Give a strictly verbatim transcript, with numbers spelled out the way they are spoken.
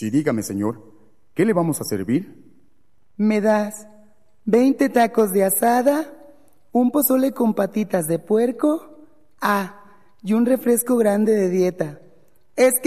Sí, dígame, señor, ¿qué le vamos a servir? ¿Me das veinte tacos de asada, un pozole con patitas de puerco, ah, y un refresco grande de dieta? Es que